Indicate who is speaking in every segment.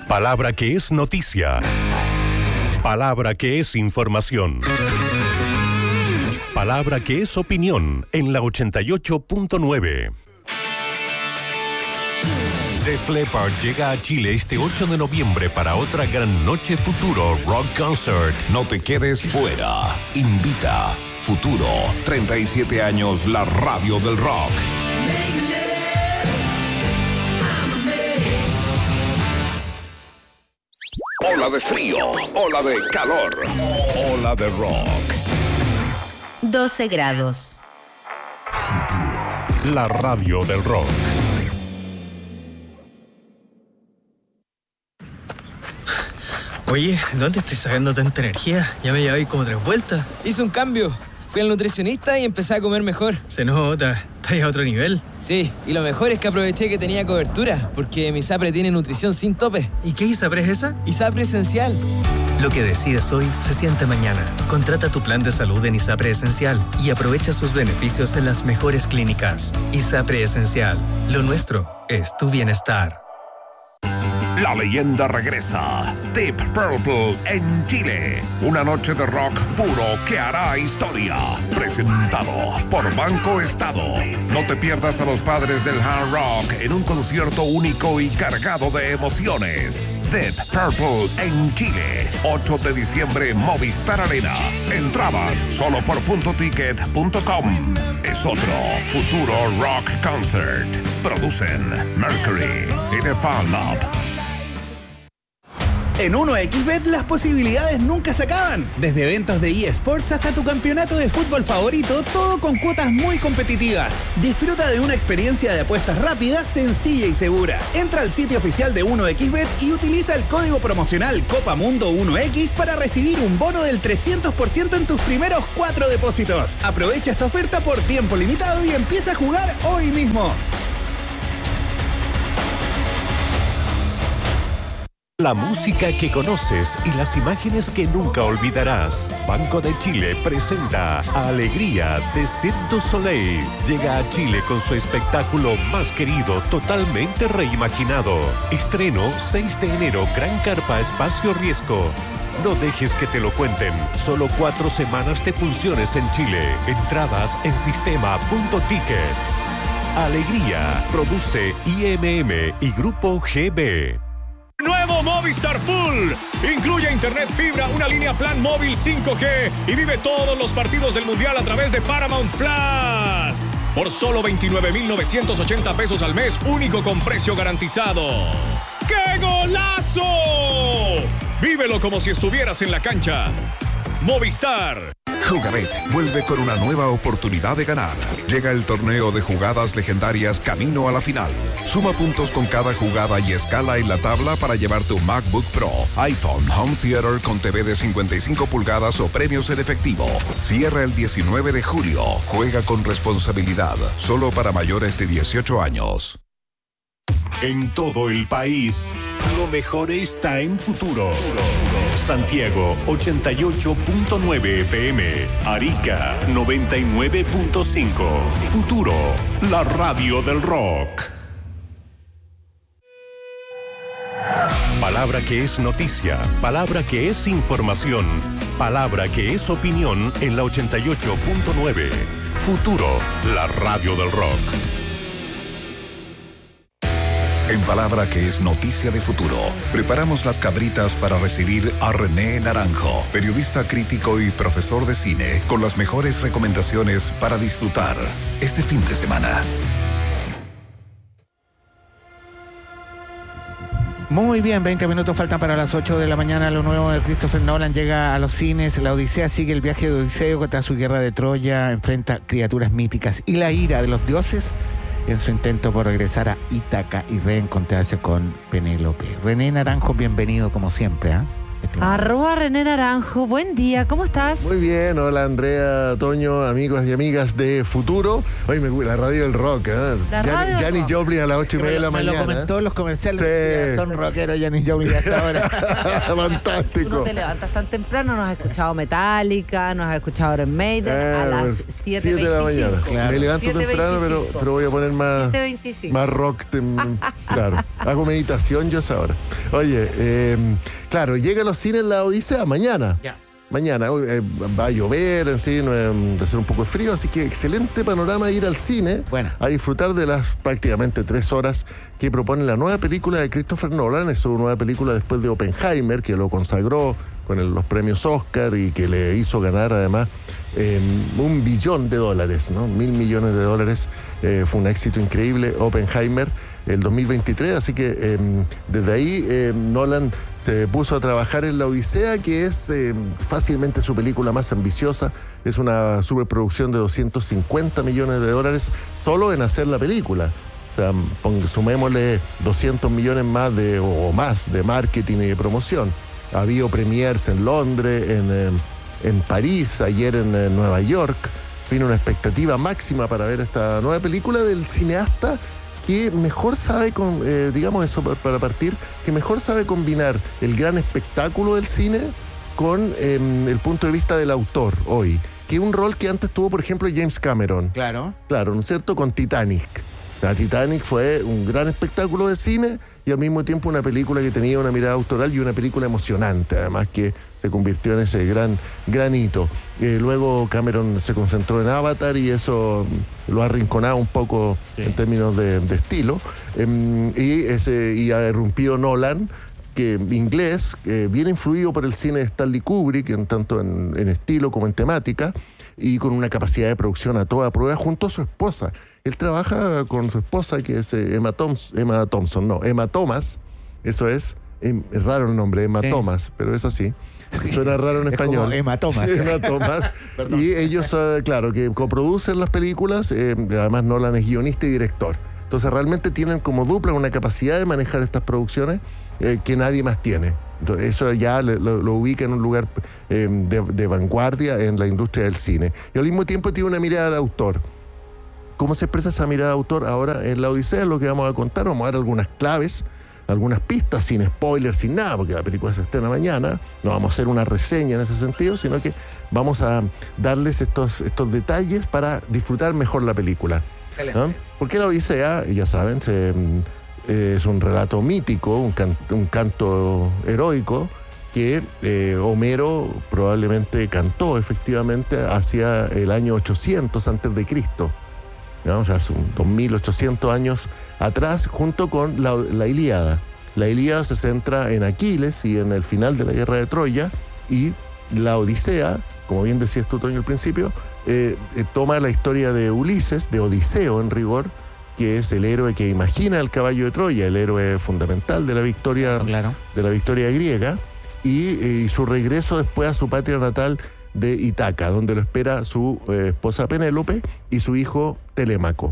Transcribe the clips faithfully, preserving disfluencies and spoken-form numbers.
Speaker 1: Palabra que es noticia. Palabra que es información. Palabra que es opinión en la ochenta y ocho punto nueve. Def Leppard llega a Chile este ocho de noviembre para otra gran noche Futuro Rock Concert.
Speaker 2: No te quedes fuera. Invita Futuro. treinta y siete años, la radio del rock. Ola de frío, ola de calor, ola de rock.
Speaker 3: doce grados.
Speaker 1: La radio del rock.
Speaker 4: Oye, ¿dónde estoy sacando tanta energía? Ya me llevé como tres vueltas.
Speaker 5: Hice un cambio. Fui al nutricionista y empecé a comer mejor.
Speaker 4: Se nota. ¿Estás a otro nivel?
Speaker 5: Sí, y lo mejor es que aproveché que tenía cobertura, porque mi ISAPRE tiene nutrición sin tope.
Speaker 4: ¿Y qué ISAPRE es esa?
Speaker 5: ISAPRE Esencial.
Speaker 4: Lo que decides hoy se siente mañana. Contrata tu plan de salud en ISAPRE Esencial y aprovecha sus beneficios en las mejores clínicas. ISAPRE Esencial. Lo nuestro es tu bienestar.
Speaker 2: La leyenda regresa. Deep Purple en Chile. Una noche de rock puro que hará historia. Presentado por Banco Estado. No te pierdas a los padres del hard rock en un concierto único y cargado de emociones. Deep Purple en Chile. ocho de diciembre, Movistar Arena. Entradas solo por punto ticket punto com. Es otro Futuro Rock Concert. Producen Mercury y The Fan Up.
Speaker 6: En uno equis bet las posibilidades nunca se acaban. Desde eventos de eSports hasta tu campeonato de fútbol favorito, todo con cuotas muy competitivas. Disfruta de una experiencia de apuestas rápida, sencilla y segura. Entra al sitio oficial de uno equis bet y utiliza el código promocional Copa Mundo uno equis para recibir un bono del trescientos por ciento en tus primeros cuatro depósitos. Aprovecha esta oferta por tiempo limitado y empieza a jugar hoy mismo.
Speaker 1: La música que conoces y las imágenes que nunca olvidarás. Banco de Chile presenta Alegría de Cirque du Soleil. Llega a Chile con su espectáculo más querido, totalmente reimaginado. Estreno seis de enero, Gran Carpa Espacio Riesgo. No dejes que te lo cuenten. Solo cuatro semanas de funciones en Chile. Entradas en sistema punto ticket. Alegría. Produce I M M y Grupo G B.
Speaker 7: Nuevo Movistar Full. Incluye internet fibra, una línea plan móvil cinco G y vive todos los partidos del Mundial a través de Paramount Plus. Por solo veintinueve mil novecientos ochenta pesos al mes, único con precio garantizado. ¡Qué golazo! Vívelo como si estuvieras en la cancha. Movistar.
Speaker 2: Jugabet vuelve con una nueva oportunidad de ganar. Llega el torneo de jugadas legendarias camino a la final. Suma puntos con cada jugada y escala en la tabla para llevar tu MacBook Pro, iPhone, Home Theater con T V de cincuenta y cinco pulgadas o premios en efectivo. Cierra el diecinueve de julio. Juega con responsabilidad. Solo para mayores de dieciocho años.
Speaker 1: En todo el país, lo mejor está en Futuro. Santiago, ochenta y ocho punto nueve F M. Arica, noventa y nueve punto cinco. Futuro, la radio del rock. Palabra que es noticia, palabra que es información, palabra que es opinión en la ochenta y ocho punto nueve. Futuro, la radio del rock.
Speaker 2: En Palabra que es noticia de Futuro, preparamos las cabritas para recibir a René Naranjo, periodista crítico y profesor de cine, con las mejores recomendaciones para disfrutar este fin de semana.
Speaker 8: Muy bien, veinte minutos faltan para las ocho de la mañana. Lo nuevo de Christopher Nolan llega a los cines. La Odisea sigue el viaje de Odiseo contra su guerra de Troya, enfrenta criaturas míticas y la ira de los dioses en su intento por regresar a Ítaca y reencontrarse con Penélope. René Naranjo, bienvenido como siempre, ¿eh?
Speaker 9: Arroba René Naranjo, buen día, ¿cómo estás?
Speaker 10: Muy bien, hola Andrea, Toño, amigos y amigas de Futuro. Hoy me la radio del rock, ¿eh?
Speaker 9: La radio del
Speaker 10: Janis
Speaker 9: rock.
Speaker 10: Joplin a las ocho y media de la
Speaker 8: Me lo
Speaker 10: mañana.
Speaker 8: comentó en los comerciales.
Speaker 10: Sí.
Speaker 8: decía, Son rockeros, Janis Joplin hasta ahora.
Speaker 9: Tú
Speaker 10: Fantástico.
Speaker 9: no te levantas tan temprano, nos has escuchado Metallica, nos has escuchado Iron Maiden a
Speaker 10: Eh,
Speaker 9: las siete
Speaker 10: de la
Speaker 9: veinticinco.
Speaker 10: mañana.
Speaker 8: Claro.
Speaker 10: Me levanto
Speaker 9: siete
Speaker 10: temprano, pero,
Speaker 9: veinticinco.
Speaker 10: pero voy a poner más,
Speaker 9: siete veinticinco.
Speaker 10: más rock. tem- claro, hago meditación yo a esa hora. Oye, eh, claro, llega a los cines La Odisea mañana.
Speaker 8: Ya.
Speaker 10: Mañana hoy, eh, va a llover, en sí, no, eh, va a ser un poco de frío, así que excelente panorama ir al cine
Speaker 8: Bueno.
Speaker 10: a disfrutar de las prácticamente tres horas que propone la nueva película de Christopher Nolan. Es su nueva película después de Oppenheimer, que lo consagró con el- los premios Oscar y que le hizo ganar además eh, un billón de dólares, ¿no? Mil millones de dólares. Eh, fue un éxito increíble Oppenheimer el dos mil veintitrés, así que eh, desde ahí eh, Nolan se puso a trabajar en La Odisea, que es eh, fácilmente su película más ambiciosa. Es una superproducción de doscientos cincuenta millones de dólares solo en hacer la película. O sea, pon- sumémosle doscientos millones más de, o más de marketing y de promoción. Ha habido premiers en Londres, en, eh, en París, ayer en eh, Nueva York. Vino una expectativa máxima para ver esta nueva película del cineasta que mejor sabe, con, eh, digamos eso pa- para partir, que mejor sabe combinar el gran espectáculo del cine con eh, el punto de vista del autor hoy, que es un rol que antes tuvo, por ejemplo, James Cameron.
Speaker 8: Claro.
Speaker 10: Claro, ¿no es cierto? Con Titanic. La Titanic fue un gran espectáculo de cine y al mismo tiempo una película que tenía una mirada autoral y una película emocionante, además que se convirtió en ese gran, gran hito. Eh, luego Cameron se concentró en Avatar y eso lo ha arrinconado un poco
Speaker 8: Sí.
Speaker 10: en términos de, de estilo. Em, y, ese, y ha irrumpido Nolan, que inglés, eh, bien influido por el cine de Stanley Kubrick, en tanto en, en estilo como en temática, y con una capacidad de producción a toda prueba junto a su esposa. Él trabaja con su esposa, que es eh, Emma, Thoms- Emma Thompson, no, Emma Thomas, eso es, em, es raro el nombre, Emma
Speaker 8: Sí.
Speaker 10: Thomas, pero es así. Suena raro en
Speaker 8: Es
Speaker 10: español.
Speaker 8: como Emma Thomas.
Speaker 10: Emma Thomas. Y ellos, eh, claro, que coproducen las películas, eh, además Nolan es guionista y director. Entonces realmente tienen como dupla una capacidad de manejar estas producciones eh, que nadie más tiene. Entonces, eso ya le- lo, lo ubica en un lugar eh, de, de vanguardia en la industria del cine. Y al mismo tiempo tiene una mirada de autor. ¿Cómo se expresa esa mirada de autor ahora en La Odisea? Es lo que vamos a contar. Vamos a dar algunas claves, algunas pistas, sin spoilers, sin nada, porque la película se estrena mañana. No vamos a hacer una reseña en ese sentido, sino que vamos a darles estos, estos detalles para disfrutar mejor la película. ¿No? Porque La Odisea, ya saben, se, eh, es un relato mítico, un, can- un canto heroico que eh, Homero probablemente cantó efectivamente hacia el año ochocientos antes de Cristo. ¿No? O sea, hace un dos mil ochocientos años atrás, junto con la, la Ilíada. La Ilíada se centra en Aquiles y en el final de la guerra de Troya, y la Odisea, como bien decías tú, Toño, al principio, eh, eh, toma la historia de Ulises, de Odiseo en rigor, que es el héroe que imagina el caballo de Troya, el héroe fundamental de la victoria,
Speaker 8: Claro.
Speaker 10: de la victoria griega, y, y su regreso después a su patria natal de Ítaca, donde lo espera su eh, esposa Penélope y su hijo Telémaco.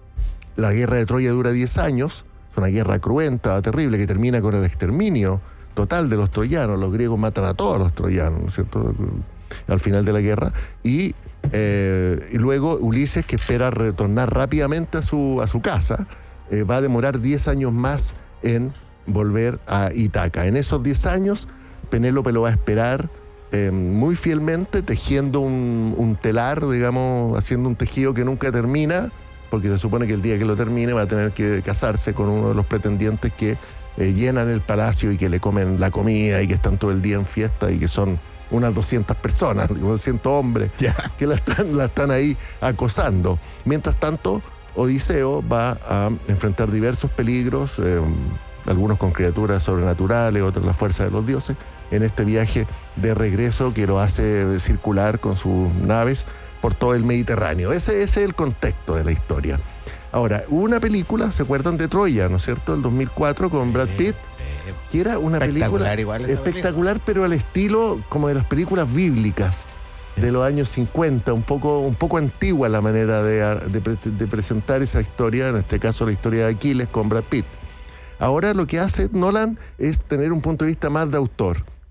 Speaker 10: La guerra de Troya dura diez años, es una guerra cruenta, terrible, que termina con el exterminio total de los troyanos. Los griegos matan a todos los troyanos, ¿no es cierto?, al final de la guerra. Y, eh, y luego Ulises, que espera retornar rápidamente a su, a su casa, eh, va a demorar diez años más en volver a Ítaca. En esos diez años, Penélope lo va a esperar eh, muy fielmente, tejiendo un, un telar, digamos, haciendo un tejido que nunca termina, porque se supone que el día que lo termine va a tener que casarse con uno de los pretendientes que eh, llenan el palacio y que le comen la comida y que están todo el día en fiesta y que son unas doscientas personas, doscientos hombres,
Speaker 8: Ya.
Speaker 10: que la están, la están ahí acosando. Mientras tanto, Odiseo va a enfrentar diversos peligros, eh, algunos con criaturas sobrenaturales, otros la fuerza de los dioses, en este viaje de regreso que lo hace circular con sus naves por todo el Mediterráneo. Ese, ese es el contexto de la historia. Ahora, hubo una película, ¿se acuerdan de Troya, no es cierto? El dos mil cuatro con Brad Pitt, que era una película
Speaker 8: Espectacular igual esa
Speaker 10: espectacular, pero al estilo como de las películas bíblicas de los años cincuenta, un poco, un poco antigua la manera de, de, de presentar esa historia, en este caso la historia de Aquiles con Brad Pitt. Ahora lo que hace Nolan es tener un punto de vista más de autor.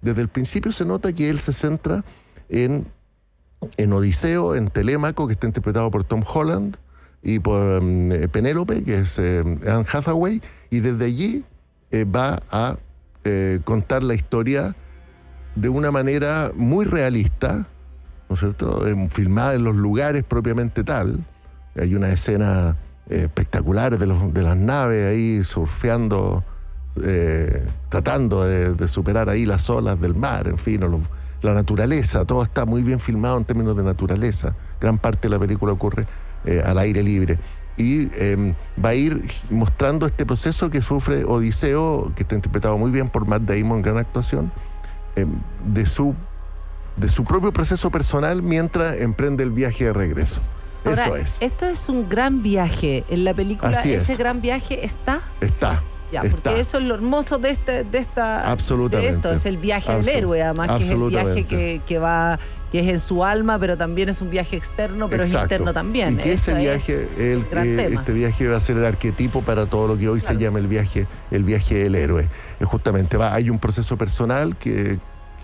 Speaker 10: desde el principio se nota que él se centra en, en Odiseo, en Telémaco, que está interpretado por Tom Holland, y por um, Penélope, que es eh, Anne Hathaway, y desde allí eh, va a eh, contar la historia de una manera muy realista, ¿no es cierto?, eh, filmada en los lugares propiamente tal. Hay una escena eh, espectacular de, los, de las naves ahí surfeando, eh, tratando de, de superar ahí las olas del mar, en fin, o los, la naturaleza, todo está muy bien filmado en términos de naturaleza. Gran parte de la película ocurre eh, al aire libre. Y eh, va a ir mostrando este proceso que sufre Odiseo, que está interpretado muy bien por Matt Damon, gran actuación, eh, de, su, de su propio proceso personal mientras emprende el viaje de regreso.
Speaker 9: Ahora,
Speaker 10: eso es.
Speaker 9: Esto es un gran viaje. En la película,
Speaker 10: Así
Speaker 9: ese
Speaker 10: es.
Speaker 9: gran viaje está.
Speaker 10: Está.
Speaker 9: Ya,
Speaker 10: está.
Speaker 9: porque eso es lo hermoso de este, de esta,
Speaker 10: Absolutamente.
Speaker 9: de esto, es el viaje
Speaker 10: Absol-
Speaker 9: del héroe, además que es el viaje
Speaker 10: absolutamente.
Speaker 9: que, que va, que es en su alma, pero también es un viaje externo, pero
Speaker 10: Exacto.
Speaker 9: es interno también.
Speaker 10: Y que ese
Speaker 9: Eso
Speaker 10: viaje,
Speaker 9: es
Speaker 10: el,
Speaker 9: gran
Speaker 10: eh,
Speaker 9: tema.
Speaker 10: este viaje va a ser el arquetipo para todo lo que hoy
Speaker 9: Claro.
Speaker 10: se llama el viaje, el viaje del héroe. Es justamente va, hay un proceso personal que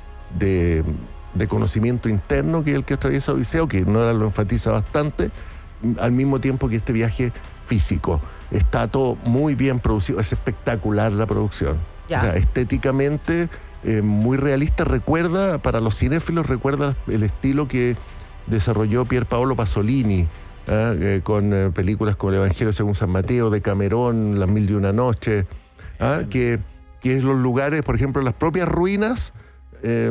Speaker 10: de, de conocimiento interno que es el que atraviesa Odiseo, que Nolan lo enfatiza bastante, al mismo tiempo que este viaje físico. Está todo muy bien producido, es espectacular la producción.
Speaker 9: Ya.
Speaker 10: O sea, estéticamente eh, muy realista, recuerda, para los cinéfilos, recuerda el estilo que desarrolló Pier Paolo Pasolini, ¿eh? Eh, con eh, películas como El Evangelio según San Mateo, de Camerón, Las Mil y Una Noches, ¿eh? que, que es los lugares, por ejemplo, las propias ruinas, eh,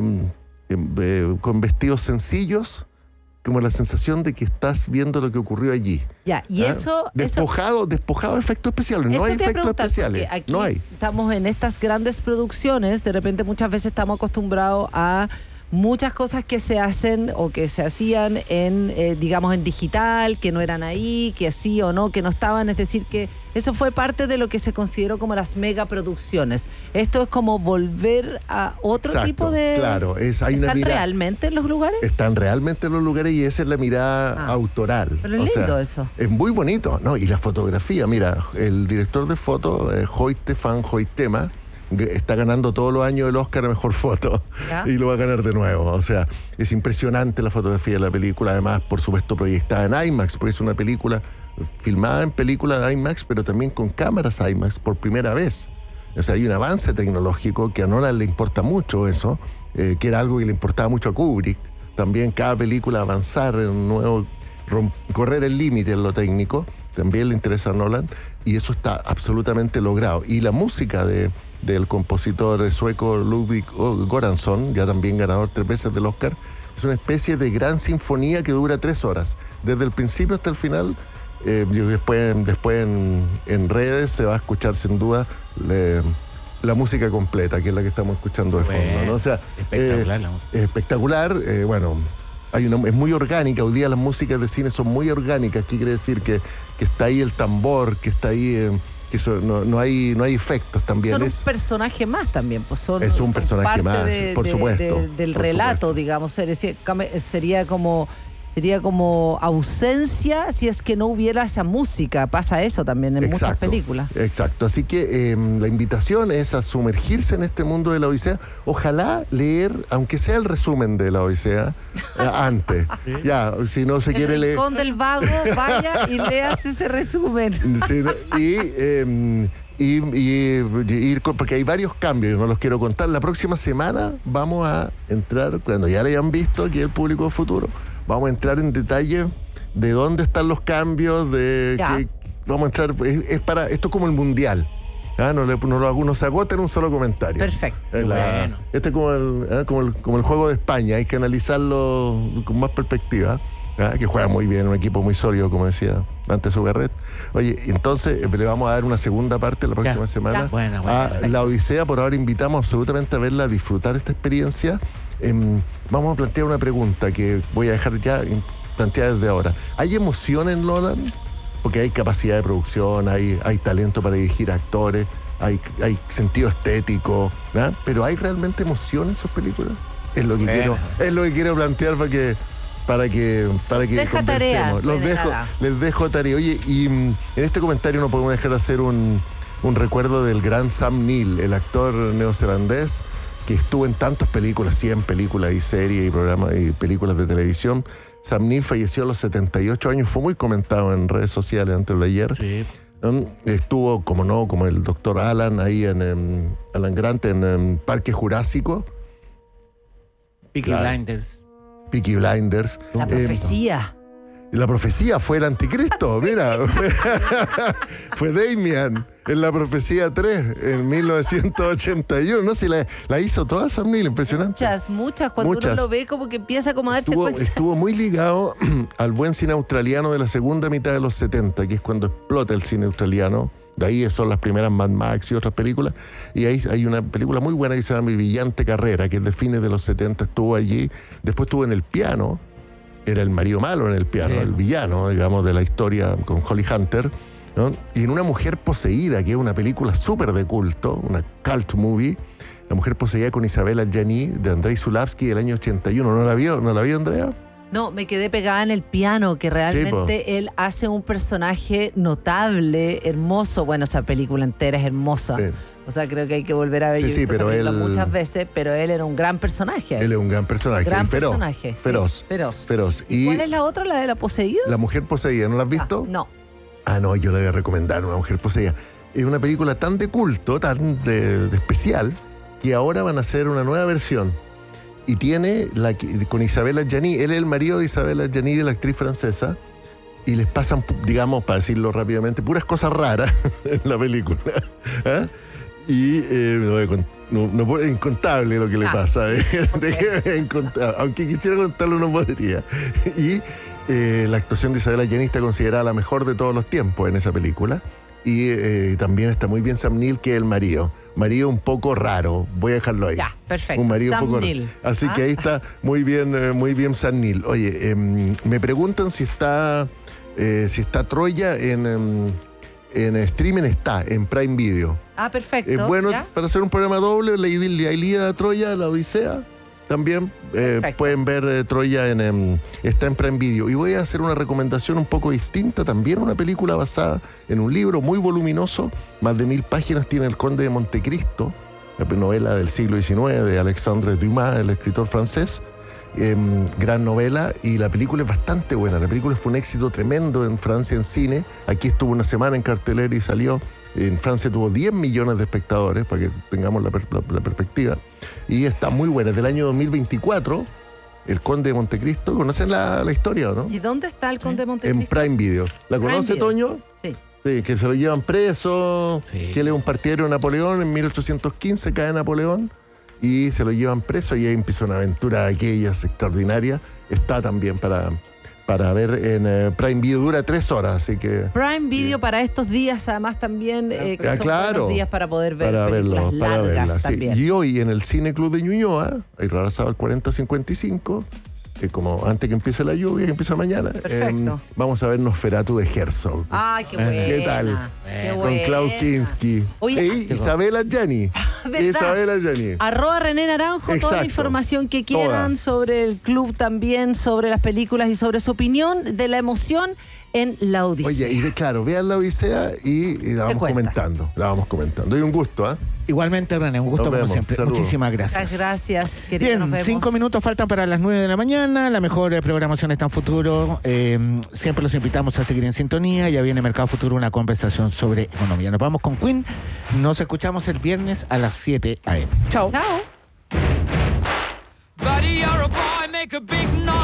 Speaker 10: eh, con vestidos sencillos, como la sensación de que estás viendo lo que ocurrió allí.
Speaker 9: Ya, y
Speaker 10: ¿Ah?
Speaker 9: eso...
Speaker 10: Despojado, eso, despojado de efectos especiales. No
Speaker 9: eso
Speaker 10: hay
Speaker 9: te iba a
Speaker 10: efectos
Speaker 9: preguntar,
Speaker 10: especiales.
Speaker 9: porque aquí
Speaker 10: No hay.
Speaker 9: Estamos en estas grandes producciones, de repente muchas veces estamos acostumbrados a muchas cosas que se hacen o que se hacían en, eh, digamos, en digital, que no eran ahí, que sí o no, que no estaban. Es decir, que eso fue parte de lo que se consideró como las megaproducciones. Esto es como volver a otro
Speaker 10: Exacto,
Speaker 9: tipo de...
Speaker 10: claro, es- hay una
Speaker 9: ¿Están
Speaker 10: mirada-
Speaker 9: realmente en los lugares?
Speaker 10: Están realmente en los lugares y esa es la mirada
Speaker 9: Ah.
Speaker 10: autoral.
Speaker 9: Pero es
Speaker 10: O sea,
Speaker 9: lindo eso.
Speaker 10: Es muy bonito, ¿no? Y la fotografía, mira, el director de foto, eh, Hoyte Van Hoytema, g- está ganando todos los años el Oscar a Mejor Foto
Speaker 9: ¿Ya?
Speaker 10: y lo va a ganar de nuevo. O sea, es impresionante la fotografía de la película, además, por supuesto, proyectada en IMAX, porque es una película filmada en película de IMAX, pero también con cámaras IMAX por primera vez. O sea, hay un avance tecnológico que a Nolan le importa mucho eso, eh, que era algo que le importaba mucho a Kubrick. También cada película avanzar en un nuevo, rom- correr el límite en lo técnico, también le interesa a Nolan, y eso está absolutamente logrado. Y la música de, del compositor sueco Ludwig Göransson, ya también ganador tres veces del Oscar, es una especie de gran sinfonía que dura tres horas, desde el principio hasta el final. Eh, y después después en, en redes se va a escuchar sin duda le- la música completa, que es la que estamos escuchando de fondo,
Speaker 8: Bueno,
Speaker 10: ¿no? O sea,
Speaker 8: espectacular
Speaker 10: eh,
Speaker 8: la música.
Speaker 10: es espectacular, eh, bueno, hay una, es muy orgánica. Hoy día las músicas de cine son muy orgánicas. ¿Qué quiere decir? Que, que está ahí el tambor, que está ahí, eh, que eso, no, no, hay, no hay efectos también.
Speaker 9: Son
Speaker 10: es,
Speaker 9: un personaje más también, pues son,
Speaker 10: Es un
Speaker 9: son
Speaker 10: personaje
Speaker 9: parte
Speaker 10: más,
Speaker 9: de-
Speaker 10: por
Speaker 9: de-
Speaker 10: supuesto,
Speaker 9: de- del
Speaker 10: por
Speaker 9: relato,
Speaker 10: supuesto.
Speaker 9: digamos. Sería, sería como sería como ausencia si es que no hubiera esa música. Pasa eso también en muchas
Speaker 10: Exacto,
Speaker 9: películas.
Speaker 10: Exacto. Así que eh, la invitación es a sumergirse en este mundo de la Odisea. Ojalá leer, aunque sea el resumen de la Odisea, eh, antes. Ya, si no se quiere
Speaker 9: El
Speaker 10: leer.
Speaker 9: rincón del vago, vaya y leas ese resumen.
Speaker 10: Sí, ¿no? y, eh, y, y- y ir con- porque hay varios cambios, no los quiero contar. La próxima semana vamos a entrar, cuando ya le hayan visto aquí el público futuro, vamos a entrar en detalle de dónde están los cambios, de
Speaker 9: Ya.
Speaker 10: que, vamos a entrar, es, es para, esto es como el mundial. ¿Ah? No, le- no, lo- no se agota en un solo comentario.
Speaker 9: Perfecto.
Speaker 10: Es la-
Speaker 8: Bueno.
Speaker 10: Este es como el, ¿ah? como, el, como el juego de España, hay que analizarlo con más perspectiva. ¿ah? Que juega muy bien, un equipo muy sólido, como decía antes Ugarret. Oye, entonces eh, le vamos a dar una segunda parte la próxima
Speaker 8: Ya.
Speaker 10: semana
Speaker 9: Ya.
Speaker 8: Buena, buena.
Speaker 10: a La Odisea. Por ahora invitamos absolutamente a verla, a disfrutar esta experiencia. Em, vamos a plantear una pregunta que voy a dejar ya em, planteada desde ahora. ¿Hay emoción en Nolan? Porque hay capacidad de producción, hay, hay talento para dirigir actores, hay, hay sentido estético, ¿verdad? Pero ¿hay realmente emoción en sus películas? Es lo que,
Speaker 8: Bueno.
Speaker 10: quiero, es lo que quiero plantear para que para que para que
Speaker 9: Deja tarea,
Speaker 10: conversemos. Los dejo,
Speaker 9: venerada.
Speaker 10: les dejo tarea. Oye, y mm, en este comentario no podemos dejar de hacer un, un recuerdo del gran Sam Neill, el actor neozelandés que estuvo en tantas películas, cien películas y series y programas y películas de televisión. Sam Neill falleció a los setenta y ocho años, fue muy comentado en redes sociales antes de ayer.
Speaker 8: Sí.
Speaker 10: Um, estuvo, como no, como el doctor Alan, ahí en, en Alan Grant, en, en Parque Jurásico.
Speaker 8: Peaky
Speaker 10: Claro.
Speaker 8: Blinders.
Speaker 10: Peaky Blinders.
Speaker 9: La
Speaker 10: Eh,
Speaker 9: profecía.
Speaker 10: La profecía fue el anticristo, mira. Fue Damian en la profecía tres en mil novecientos ochenta y uno. No sé, la, la hizo toda Sam Neill, impresionante.
Speaker 9: Muchas, muchas. Cuando
Speaker 10: Muchas.
Speaker 9: uno lo ve, como que empieza como a darse
Speaker 10: Estuvo,
Speaker 9: cuenta.
Speaker 10: estuvo muy ligado al buen cine australiano de la segunda mitad de los setenta, que es cuando explota el cine australiano. De ahí son las primeras Mad Max y otras películas. Y ahí hay una película muy buena que se llama Mi Brillante Carrera, que es de fines de los setenta, estuvo allí. Después estuvo en El Piano. Era el marido malo en El Piano,
Speaker 8: Sí.
Speaker 10: el villano, digamos, de la historia con Holly Hunter, ¿no? Y en Una Mujer Poseída, que es una película súper de culto, una cult movie. La Mujer Poseída con Isabella Gianni, de Andrei Zulavsky, del año ochenta y uno. ¿No la vio? ¿No la vio, Andrea?
Speaker 9: No, me quedé pegada en El Piano, que realmente él hace un personaje notable, hermoso. Bueno, esa película entera es hermosa.
Speaker 10: Sí.
Speaker 9: O sea, creo que hay que volver a ver.
Speaker 10: Sí,
Speaker 9: Yo he
Speaker 10: sí,
Speaker 9: visto esa
Speaker 10: pero
Speaker 9: película
Speaker 10: él-
Speaker 9: muchas veces, pero él era un gran personaje.
Speaker 10: Él es un gran personaje.
Speaker 9: Gran
Speaker 10: y feroz.
Speaker 9: personaje. sí,
Speaker 10: Feroz.
Speaker 9: feroz.
Speaker 10: Feroz.
Speaker 9: ¿Y
Speaker 10: Y
Speaker 9: cuál es la otra, la de la poseída?
Speaker 10: La Mujer Poseída, ¿no la has visto?
Speaker 9: Ah, no.
Speaker 10: Ah, no, yo la voy a recomendar, Una Mujer Poseída. Es una película tan de culto, tan de, de especial, que ahora van a hacer una nueva versión. Y tiene la, que- con Isabella Gianni, él es el marido de Isabella Gianni, de la actriz francesa, y les pasan, digamos, para decirlo rápidamente, puras cosas raras en la película. ¿Ah? Y eh, no voy a cont- no, no puedo- es incontable lo que le
Speaker 9: Ah,
Speaker 10: pasa. ¿eh?
Speaker 9: ok.
Speaker 10: Es incontable. Aunque quisiera contarlo, no podría. Y eh, la actuación de Isabella Gianni está considerada la mejor de todos los tiempos en esa película. Y eh, también está muy bien Sam Neill, que es el marido. Marido un poco raro, voy a dejarlo ahí.
Speaker 9: Ya, perfecto.
Speaker 10: Un marido
Speaker 9: Sam
Speaker 10: un poco
Speaker 9: Neill.
Speaker 10: raro. Así
Speaker 9: Ah.
Speaker 10: que ahí está muy bien, eh, muy bien Sam Neill. Oye, em, me preguntan si está, eh, si está Troya en, em, en streaming. Está, en Prime Video.
Speaker 9: Ah, perfecto.
Speaker 10: Es bueno
Speaker 9: ¿ya?
Speaker 10: para hacer un programa doble, la Ilíada, la Ilíada, Troya, la Odisea. También eh,
Speaker 9: Perfecto.
Speaker 10: pueden ver eh, Troya, en, em, está en Prime Video. Y voy a hacer una recomendación un poco distinta, también una película basada en un libro muy voluminoso, más de mil páginas, tiene El Conde de Montecristo, la novela del siglo diecinueve de Alexandre Dumas, el escritor francés. Em, gran novela, y la película es bastante buena. La película fue un éxito tremendo en Francia en cine. Aquí estuvo una semana en cartelera y salió. En Francia tuvo diez millones de espectadores, para que tengamos la, per- la- la perspectiva. Y está muy buena. Es del año dos mil veinticuatro, El Conde de Montecristo. ¿Conocen la, la historia o no?
Speaker 9: ¿Y dónde está el Conde de
Speaker 10: En
Speaker 9: Montecristo?
Speaker 10: Prime Video. ¿La
Speaker 9: Prime
Speaker 10: conoce,
Speaker 9: Video.
Speaker 10: Toño?
Speaker 9: Sí.
Speaker 10: Sí, que se lo llevan preso,
Speaker 8: Sí.
Speaker 10: que él es un partidario de Napoleón. En mil ochocientos quince cae Napoleón y se lo llevan preso, y ahí empieza una aventura de aquellas extraordinaria. Está también para, para ver en eh, Prime Video, dura tres horas, así que...
Speaker 9: Prime Video para estos días, además también eh, que
Speaker 10: Ah,
Speaker 9: son
Speaker 10: claro.
Speaker 9: buenos días para poder ver
Speaker 10: Para
Speaker 9: películas
Speaker 10: verlo, para
Speaker 9: largas
Speaker 10: verla, sí.
Speaker 9: también.
Speaker 10: Y hoy en el Cine Club de Ñuñoa, ahí Rara Sábado cuarenta cincuenta y cinco, eh, como antes que empiece la lluvia, que empieza mañana,
Speaker 9: Perfecto.
Speaker 10: eh, vamos a ver Nosferatu de Herzog.
Speaker 9: Ay, qué buena.
Speaker 10: ¿Qué tal?
Speaker 9: Qué
Speaker 10: Con
Speaker 9: buena.
Speaker 10: Klaus Kinski.
Speaker 9: Oye,
Speaker 10: Ey, Isabela Gianni.
Speaker 9: ¿verdad?
Speaker 10: Isabela Gianni.
Speaker 9: Arroba René Naranjo, toda la
Speaker 10: Exacto.
Speaker 9: información que quieran
Speaker 10: Toda.
Speaker 9: sobre el club también, sobre las películas y sobre su opinión de la emoción en La Odisea.
Speaker 10: Oye, y de, claro, vean la Odisea y, y la vamos
Speaker 9: cuenta.
Speaker 10: comentando. La vamos comentando. Y un gusto, ¿ah?
Speaker 8: Igualmente, René, un gusto
Speaker 10: Nos
Speaker 8: como
Speaker 10: vemos.
Speaker 8: siempre.
Speaker 10: Saludos.
Speaker 8: Muchísimas
Speaker 9: Muchas
Speaker 8: gracias.
Speaker 9: gracias, querido.
Speaker 8: Bien,
Speaker 9: Nos vemos.
Speaker 8: cinco minutos faltan para las nueve de la mañana. La mejor eh, programación está en futuro. Eh, siempre los invitamos a seguir en sintonía. Ya viene Mercado Futuro, una conversación sobre economía. Nos vamos con Queen. Nos escuchamos el viernes a las siete a eme. Chao.
Speaker 9: Chao.
Speaker 11: Buddy, you're a boy, make a big noise.